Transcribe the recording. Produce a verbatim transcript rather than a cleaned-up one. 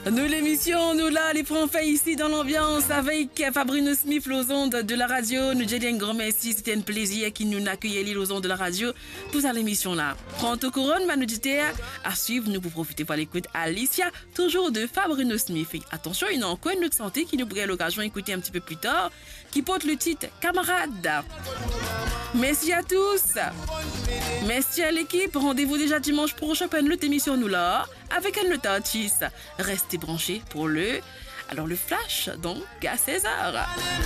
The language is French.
Nous l'émission, nous là, les Français ici dans l'ambiance avec Fabrino Smith, aux ondes de la radio. Nous disons un grand merci, c'était un plaisir qui nous accueille aux ondes de la radio. Tout à l'émission là. Prends au couronne, ma nous à suivre, nous pour profiter pour l'écoute Alicia, toujours de Fabrino Smith. Et attention, il y a encore une autre santé qui nous pourrait l'occasion d'écouter un petit peu plus tard, qui porte le titre Camarade. Merci à tous. Merci à l'équipe. Rendez-vous déjà dimanche prochain pour une autre émission nous là, avec un autre artiste. Restez branchés pour le, alors le flash donc à seize heures.